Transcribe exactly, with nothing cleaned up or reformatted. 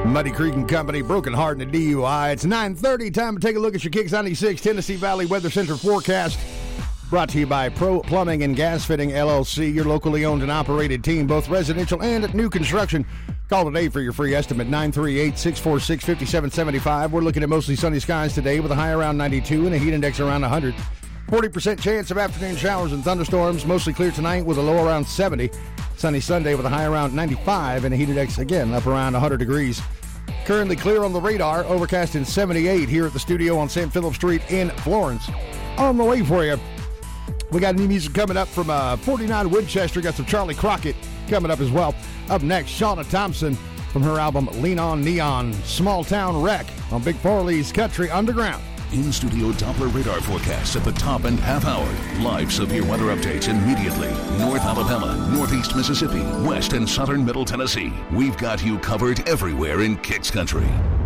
Muddy Creek and Company, Broken Heart and a D U I. It's nine thirty. Time to take a look at your Kicks ninety-six Tennessee Valley Weather Center forecast. Brought to you by Pro Plumbing and Gas Fitting, L L C, your locally owned and operated team, both residential and new construction. Call today for your free estimate, nine three eight, six four six, five seven seven five. We're looking at mostly sunny skies today with a high around ninety-two and a heat index around one hundred. forty percent chance of afternoon showers and thunderstorms, mostly clear tonight with a low around seventy. Sunny Sunday with a high around ninety-five and a heat index, again, up around one hundred degrees. Currently clear on the radar, overcast in seventy-eight here at the studio on Saint Philip Street in Florence. On the way for you, we got new music coming up from uh, forty-nine Winchester. Got some Charlie Crockett coming up as well. Up next, Shauna Thompson from her album Lean On Neon, Small Town Wreck on Big Farley's Country Underground. In-studio Doppler radar forecasts at the top and half hour. Live severe weather updates immediately. North Alabama, Northeast Mississippi, West and Southern Middle Tennessee. We've got you covered everywhere in Kicks Country.